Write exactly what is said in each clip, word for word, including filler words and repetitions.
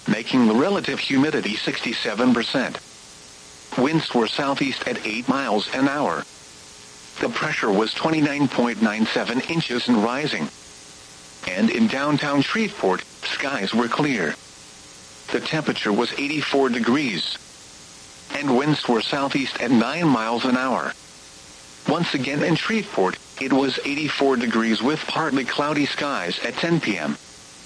making the relative humidity sixty-seven percent. Winds were southeast at eight miles an hour. The pressure was twenty-nine point nine seven inches and rising. And in downtown Shreveport, skies were clear. The temperature was eighty-four degrees. And winds were southeast at nine miles an hour. Once again in Shreveport, it was eighty-four degrees with partly cloudy skies at ten p.m.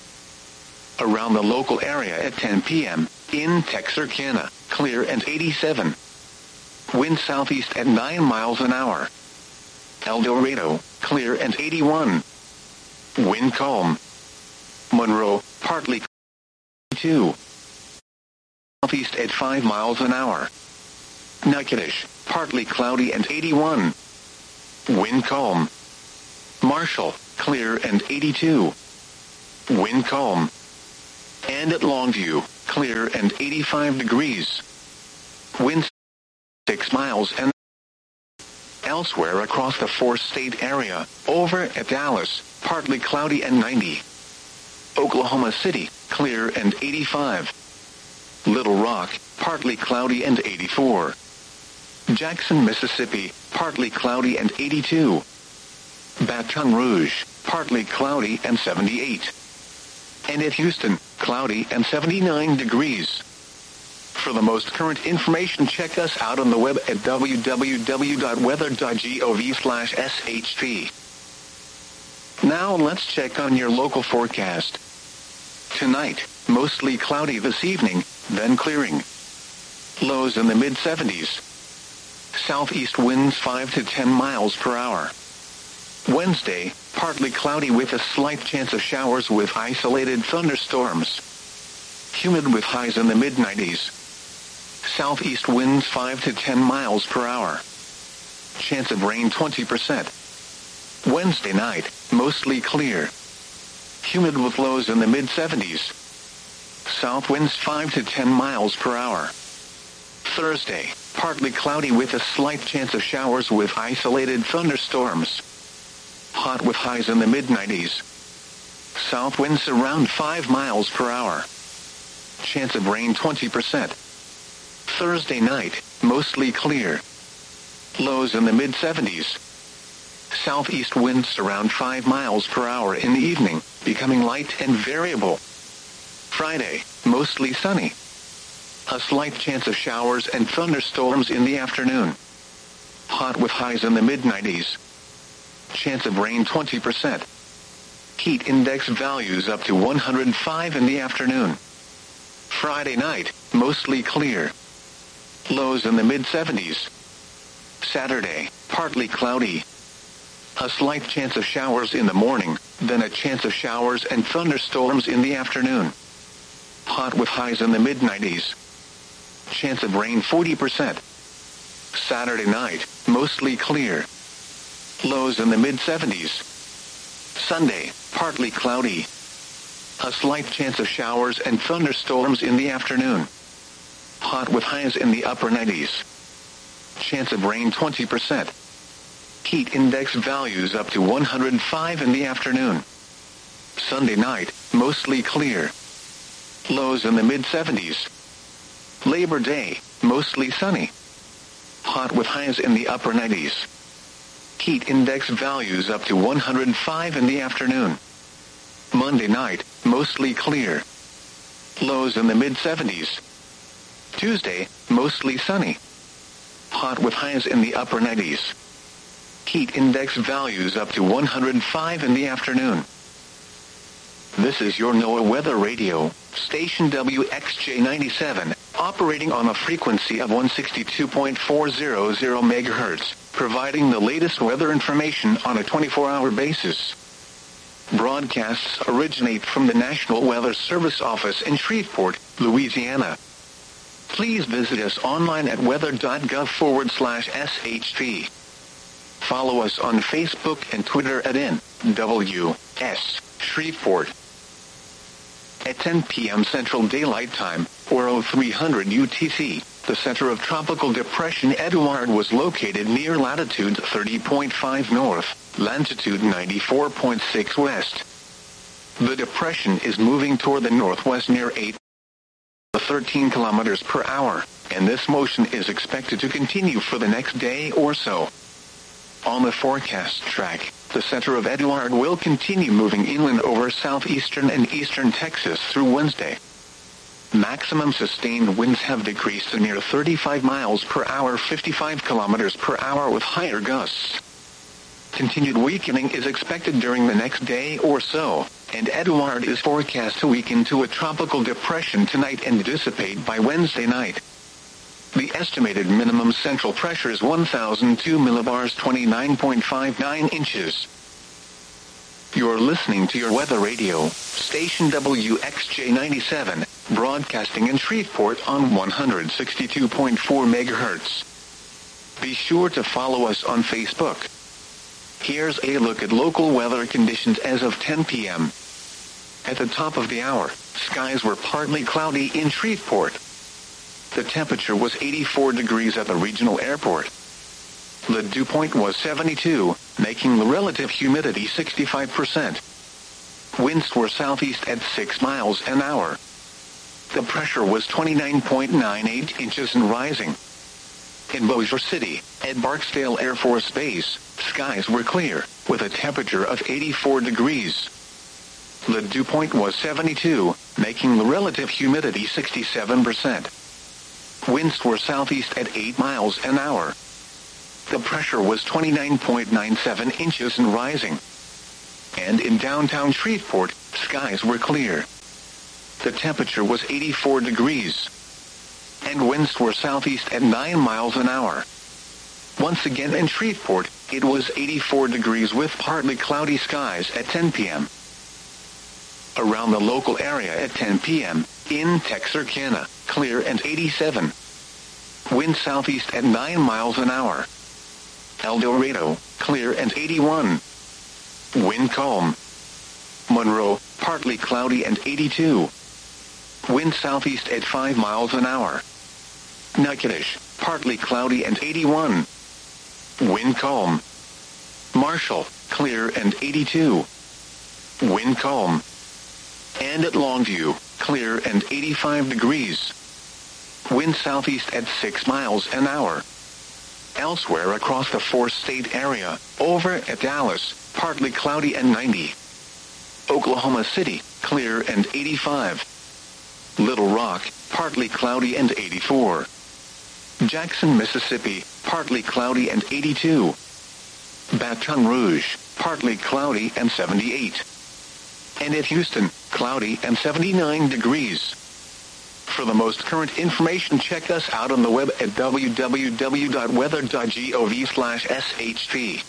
Around the local area at ten p.m., in Texarkana, clear and eighty-seven. Wind southeast at nine miles an hour. El Dorado, clear and eighty-one. Wind calm. Monroe, partly two. Southeast at five miles an hour. Natchitoches, partly cloudy and eighty-one. Wind calm. Marshall, clear and eighty-two. Wind calm. And at Longview, clear and eighty-five degrees. Wind six miles and elsewhere across the four-state area, over at Dallas, partly cloudy and ninety. Oklahoma City, clear and eighty-five. Little Rock, partly cloudy and eighty-four. Jackson, Mississippi, partly cloudy and eighty-two. Baton Rouge, partly cloudy and seventy-eight. And at Houston, cloudy and seventy-nine degrees. For the most current information, check us out on the web at w w w dot weather dot gov slash s h p. Now let's check on your local forecast. Tonight, mostly cloudy this evening, then clearing. Lows in the mid seventies. Southeast winds five to ten miles per hour. Wednesday, partly cloudy with a slight chance of showers with isolated thunderstorms. Humid with highs in the mid nineties. Southeast winds five to ten miles per hour. Chance of rain twenty percent. Wednesday night, mostly clear. Humid with lows in the mid seventies. South winds five to ten miles per hour. Thursday, partly cloudy with a slight chance of showers with isolated thunderstorms. Hot with highs in the mid nineties. South winds around five miles per hour. Chance of rain twenty percent. Thursday night, mostly clear. Lows in the mid seventies. Southeast winds around five miles per hour in the evening, becoming light and variable. Friday, mostly sunny. A slight chance of showers and thunderstorms in the afternoon. Hot with highs in the mid nineties. Chance of rain twenty percent. Heat index values up to one hundred five in the afternoon. Friday night, mostly clear. Lows in the mid seventies. Saturday, partly cloudy. A slight chance of showers in the morning, then a chance of showers and thunderstorms in the afternoon. Hot with highs in the mid nineties. Chance of rain forty percent. Saturday night, mostly clear. Lows in the mid seventies. Sunday, partly cloudy. A slight chance of showers and thunderstorms in the afternoon. Hot with highs in the upper nineties. Chance of rain twenty percent. Heat index values up to one hundred five in the afternoon. Sunday night, mostly clear. Lows in the mid seventies. Labor Day, mostly sunny. Hot with highs in the upper nineties. Heat index values up to one hundred five in the afternoon. Monday night, mostly clear. Lows in the mid seventies. Tuesday, mostly sunny. Hot with highs in the upper nineties. Heat index values up to one hundred five in the afternoon. This is your NOAA Weather Radio, station W X J ninety-seven, operating on a frequency of one sixty-two point four hundred megahertz, providing the latest weather information on a twenty-four hour basis. Broadcasts originate from the National Weather Service office in Shreveport, Louisiana. Please visit us online at weather.gov forward slash SHP. Follow us on Facebook and Twitter at N W S Shreveport. At ten p.m. Central Daylight Time, or oh three hundred U T C, the center of Tropical Depression Eduard was located near latitude thirty point five north, longitude ninety-four point six west. The depression is moving toward the northwest near eight thirteen kilometers per hour, and this motion is expected to continue for the next day or so. On the forecast track, the center of Eduard will continue moving inland over southeastern and eastern Texas through Wednesday. Maximum sustained winds have decreased to near thirty-five miles per hour, fifty-five kilometers per hour with higher gusts. Continued weakening is expected during the next day or so, and Eduard is forecast to weaken to a tropical depression tonight and dissipate by Wednesday night. The estimated minimum central pressure is one thousand two millibars, twenty-nine point five nine inches. You're listening to your weather radio, station W X J ninety-seven, broadcasting in Shreveport on one hundred sixty-two point four megahertz. Be sure to follow us on Facebook. Here's a look at local weather conditions as of ten p.m. At the top of the hour, skies were partly cloudy in Shreveport. The temperature was eighty-four degrees at the regional airport. The dew point was seventy-two, making the relative humidity sixty-five percent. Winds were southeast at six miles an hour. The pressure was twenty-nine point nine eight inches and rising. In Bossier City, at Barksdale Air Force Base, skies were clear, with a temperature of eighty-four degrees. The dew point was seventy-two, making the relative humidity sixty-seven percent. Winds were southeast at eight miles an hour. The pressure was twenty-nine point nine seven inches and rising. And in downtown Shreveport, skies were clear. The temperature was eighty-four degrees. And winds were southeast at nine miles an hour. Once again in Shreveport, it was eighty-four degrees with partly cloudy skies at ten p.m. Around the local area at ten p.m., in Texarkana, clear and eighty-seven. Wind southeast at nine miles an hour. El Dorado, clear and eighty-one. Wind calm. Monroe, partly cloudy and eighty-two. Wind southeast at five miles an hour. Natchitoches, partly cloudy and eighty-one. Wind calm. Marshall, clear and eighty-two. Wind calm. And at Longview, clear and eighty-five degrees. Wind southeast at six miles an hour. Elsewhere across the four-state area, over at Dallas, partly cloudy and ninety. Oklahoma City, clear and eighty-five. Little Rock, partly cloudy and eighty-four. Jackson, Mississippi, partly cloudy and eighty-two. Baton Rouge, partly cloudy and seventy-eight. And at Houston, cloudy and seventy-nine degrees. For the most current information, check us out on the web at w w w dot weather dot gov slash s h p.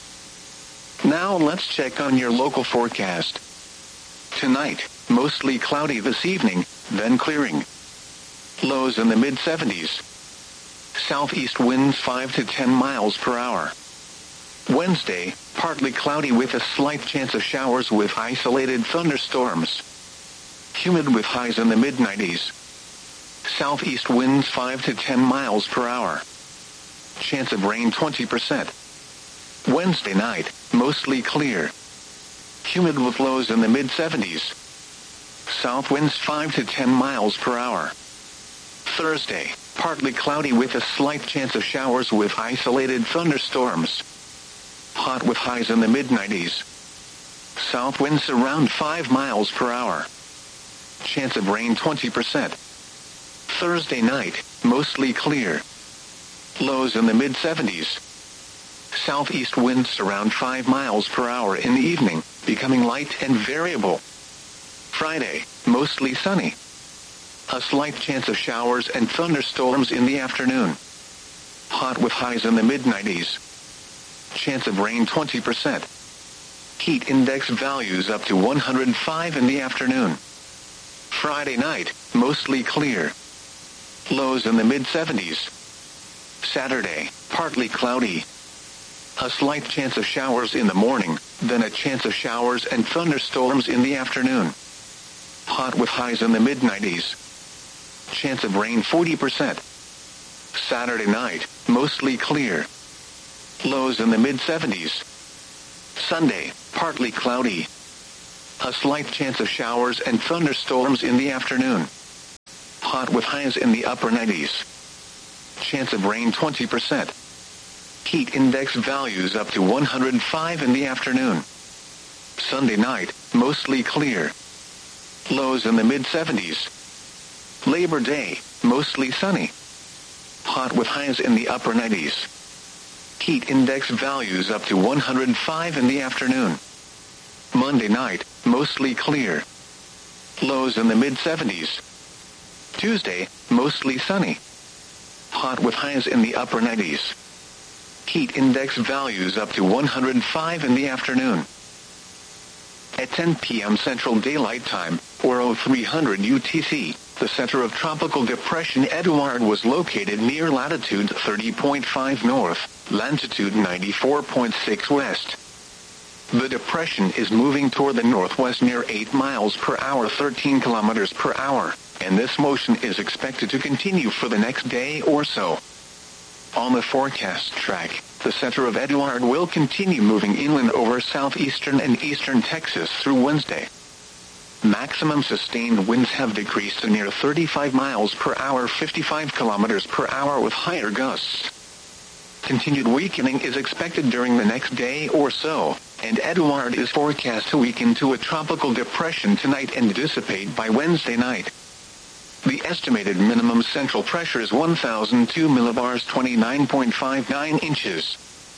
Now let's check on your local forecast. Tonight, mostly cloudy this evening, then clearing. Lows in the mid seventies. Southeast winds five to ten miles per hour. Wednesday, partly cloudy with a slight chance of showers with isolated thunderstorms. Humid with highs in the mid nineties. Southeast winds five to ten miles per hour. Chance of rain twenty percent. Wednesday night, mostly clear. Humid with lows in the mid seventies. South winds five to ten miles per hour. Thursday, partly cloudy with a slight chance of showers with isolated thunderstorms. Hot with highs in the mid nineties. South winds around five miles per hour. Chance of rain twenty percent. Thursday night, mostly clear. Lows in the mid seventies. Southeast winds around five miles per hour in the evening, becoming light and variable. Friday, mostly sunny. A slight chance of showers and thunderstorms in the afternoon. Hot with highs in the mid nineties. Chance of rain twenty percent. Heat index values up to one hundred five in the afternoon. Friday night, mostly clear. Lows in the mid seventies. Saturday, partly cloudy. A slight chance of showers in the morning, then a chance of showers and thunderstorms in the afternoon. Hot with highs in the mid nineties. Chance of rain forty percent. Saturday night, mostly clear. Lows in the mid seventies. Sunday, partly cloudy. A slight chance of showers and thunderstorms in the afternoon. Hot with highs in the upper nineties. Chance of rain twenty percent. Heat index values up to one hundred five in the afternoon. Sunday night, mostly clear. Lows in the mid seventies. Labor Day, mostly sunny. Hot with highs in the upper nineties. Heat index values up to one hundred five in the afternoon. Monday night, mostly clear. Lows in the mid seventies. Tuesday, mostly sunny. Hot with highs in the upper nineties. Heat index values up to one hundred five in the afternoon. At ten p.m. Central Daylight Time, or oh three hundred U T C, the center of Tropical Depression Eduard was located near latitude thirty point five north, longitude ninety-four point six west. The depression is moving toward the northwest near eight miles per hour, thirteen kilometers per hour, and this motion is expected to continue for the next day or so. On the forecast track, the center of Eduard will continue moving inland over southeastern and eastern Texas through Wednesday. Maximum sustained winds have decreased to near thirty-five miles per hour, fifty-five kilometers per hour with higher gusts. Continued weakening is expected during the next day or so, and Eduard is forecast to weaken to a tropical depression tonight and dissipate by Wednesday night. The estimated minimum central pressure is one thousand two millibars, twenty-nine point five nine inches.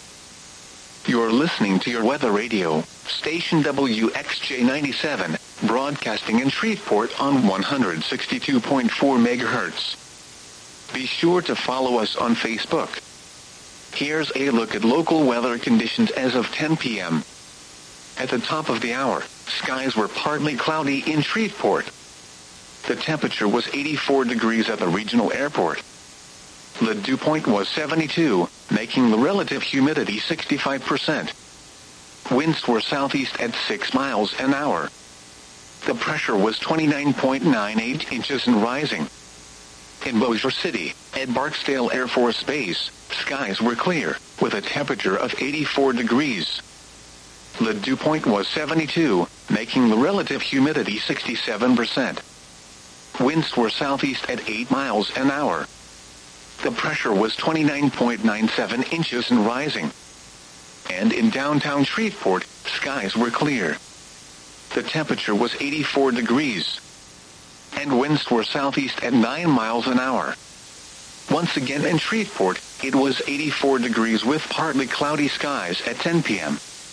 You're listening to your weather radio, station W X J ninety-seven, broadcasting in Shreveport on one hundred sixty-two point four megahertz. Be sure to follow us on Facebook. Here's a look at local weather conditions as of ten p.m. At the top of the hour, skies were partly cloudy in Shreveport. The temperature was eighty-four degrees at the regional airport. The dew point was seventy-two, making the relative humidity sixty-five percent. Winds were southeast at six miles an hour. The pressure was twenty-nine point nine eight inches and rising. In Bossier City, at Barksdale Air Force Base, skies were clear, with a temperature of eighty-four degrees. The dew point was seventy-two, making the relative humidity sixty-seven percent. Winds were southeast at eight miles an hour. The pressure was twenty-nine point nine seven inches and rising. And in downtown Shreveport, skies were clear. The temperature was eighty-four degrees. And winds were southeast at nine miles an hour. Once again in Shreveport, it was eighty-four degrees with partly cloudy skies at ten p.m.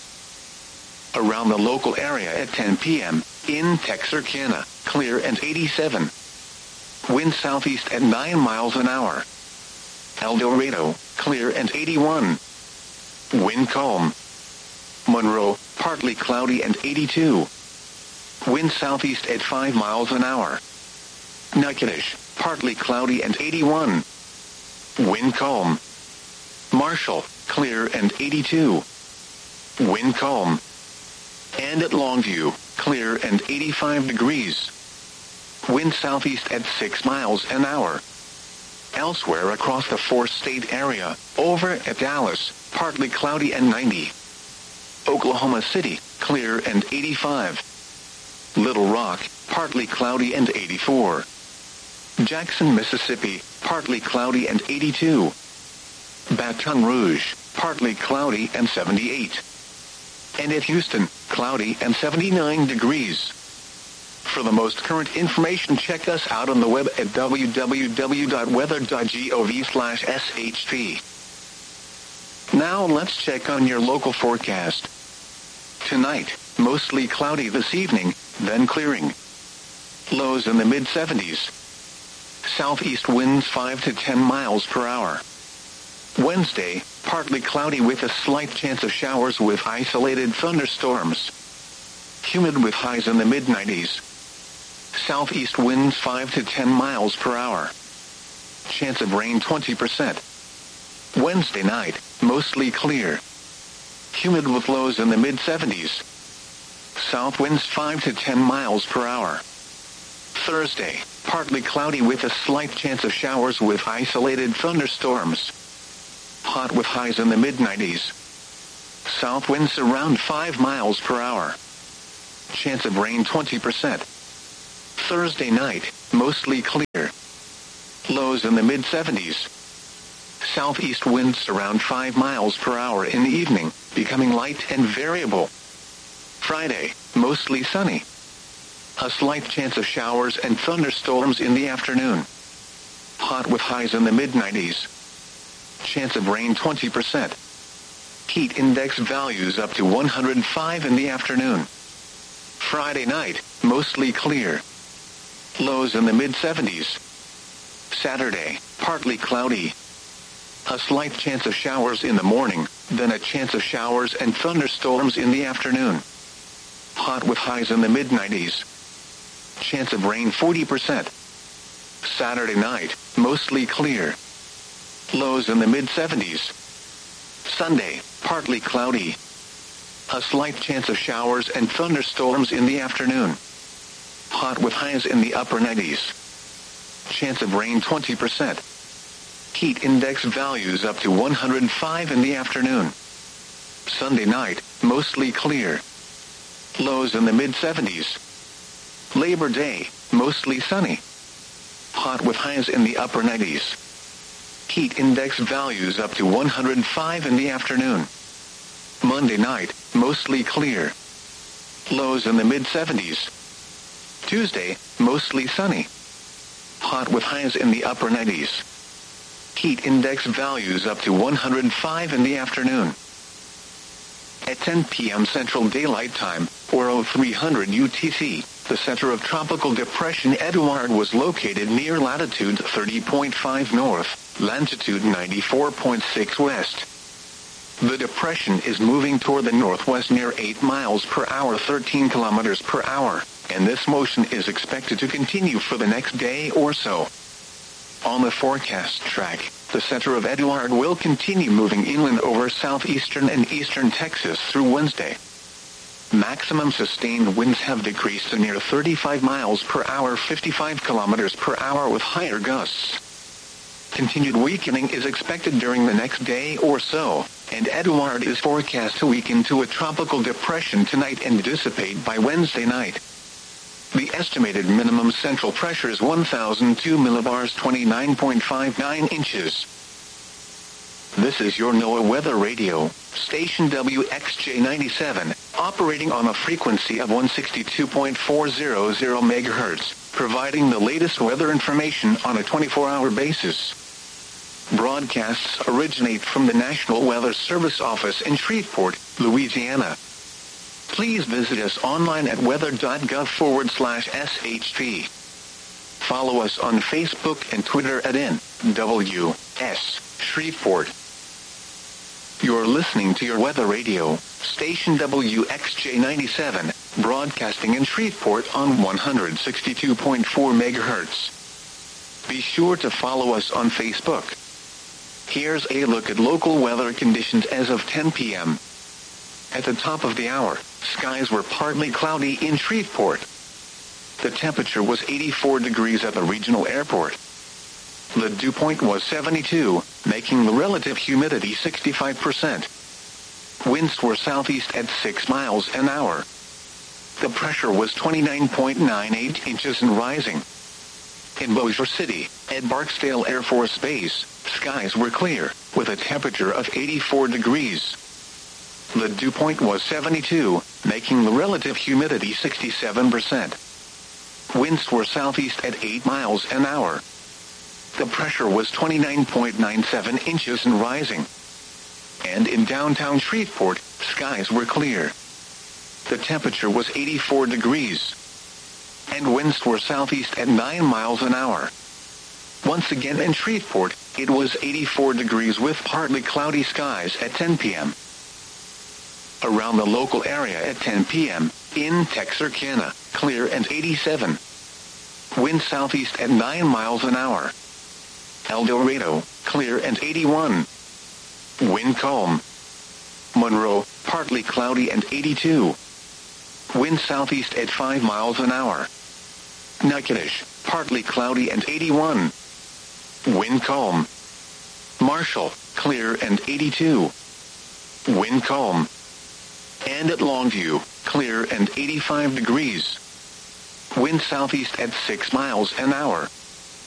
Around the local area at ten p.m., in Texarkana, clear and eighty-seven. Wind southeast at nine miles an hour. El Dorado, clear and eighty-one. Wind calm. Monroe, partly cloudy and eighty-two. Wind southeast at five miles an hour. Natchitoches, partly cloudy and eighty-one. Wind calm. Marshall, clear and eighty-two. Wind calm. And at Longview, clear and eighty-five degrees. Wind southeast at six miles an hour. Elsewhere across the four-state area, over at Dallas, partly cloudy and ninety. Oklahoma City, clear and eighty-five. Little Rock, partly cloudy and eighty-four. Jackson, Mississippi, partly cloudy and eighty-two. Baton Rouge, partly cloudy and seventy-eight. And at Houston, cloudy and seventy-nine degrees. For the most current information, check us out on the web at w w w dot weather dot gov slash s h p. Now let's check on your local forecast. Tonight, mostly cloudy this evening, then clearing. Lows in the mid seventies. Southeast winds five to ten miles per hour. Wednesday, partly cloudy with a slight chance of showers with isolated thunderstorms. Humid with highs in the mid nineties. Southeast winds five to ten miles per hour. Chance of rain twenty percent. Wednesday night, mostly clear. Humid with lows in the mid seventies. South winds five to ten miles per hour. Thursday, partly cloudy with a slight chance of showers with isolated thunderstorms. Hot with highs in the mid nineties. South winds around five miles per hour. Chance of rain twenty percent. Thursday night, mostly clear. lows in the mid seventies. Southeast winds around five miles per hour in the evening, becoming light and variable. Friday, mostly sunny. A slight chance of showers and thunderstorms in the afternoon. Hot with highs in the mid nineties. Chance of rain twenty percent. Heat index values up to one hundred five in the afternoon. Friday night, mostly clear. Lows in the mid seventies. Saturday, partly cloudy. A slight chance of showers in the morning, then a chance of showers and thunderstorms in the afternoon. Hot with highs in the mid nineties. Chance of rain forty percent. Saturday night, mostly clear. Lows in the mid seventies. Sunday, partly cloudy. A slight chance of showers and thunderstorms in the afternoon. Hot with highs in the upper nineties. Chance of rain twenty percent. Heat index values up to one hundred five in the afternoon. Sunday night, mostly clear. Lows in the mid seventies. Labor Day, mostly sunny. Hot with highs in the upper nineties. Heat index values up to one hundred five in the afternoon. Monday night, mostly clear. Lows in the mid seventies. Tuesday, mostly sunny. Hot with highs in the upper nineties. Heat index values up to one hundred five in the afternoon. At ten p.m. Central Daylight Time, or oh three hundred U T C, the center of Tropical Depression Eduard was located near latitude thirty point five north, longitude ninety-four point six west. The depression is moving toward the northwest near eight miles per hour, thirteen kilometers per hour, and this motion is expected to continue for the next day or so. On the forecast track, the center of Eduard will continue moving inland over southeastern and eastern Texas through Wednesday. Maximum sustained winds have decreased to near thirty-five miles per hour, fifty-five kilometers per hour with higher gusts. Continued weakening is expected during the next day or so, and Eduard is forecast to weaken to a tropical depression tonight and dissipate by Wednesday night. The estimated minimum central pressure is one thousand two millibars, twenty-nine point five nine inches. This is your NOAA Weather Radio, station W X J ninety-seven, operating on a frequency of one sixty-two point four hundred megahertz, providing the latest weather information on a twenty-four hour basis. Broadcasts originate from the National Weather Service office in Shreveport, Louisiana. Please visit us online at weather.gov forward slash SHP. Follow us on Facebook and Twitter at N W S Shreveport. You're listening to your Weather Radio, station W X J ninety-seven, broadcasting in Shreveport on one sixty-two point four megahertz. Be sure to follow us on Facebook. Here's a look at local weather conditions as of ten p.m. At the top of the hour, skies were partly cloudy in Shreveport. The temperature was eighty-four degrees at the regional airport. The dew point was seventy-two, making the relative humidity sixty-five percent. Winds were southeast at six miles an hour. The pressure was twenty-nine point nine eight inches and rising. In Bossier City, at Barksdale Air Force Base, skies were clear, with a temperature of eighty-four degrees. The dew point was seventy-two, making the relative humidity sixty-seven percent. Winds were southeast at eight miles an hour. The pressure was twenty-nine point nine seven inches and rising. And in downtown Shreveport, skies were clear. The temperature was eighty-four degrees. And winds were southeast at nine miles an hour. Once again in Shreveport, it was eighty-four degrees with partly cloudy skies at ten p.m. Around the local area at ten p.m., in Texarkana, clear and eighty-seven. Wind southeast at nine miles an hour. El Dorado, clear and eighty-one. Wind calm. Monroe, partly cloudy and eighty-two. Wind southeast at five miles an hour. Natchitoches, partly cloudy and eighty-one. Wind calm. Marshall, clear and eighty-two. Wind calm. And at Longview, clear and eighty-five degrees. Wind southeast at six miles an hour.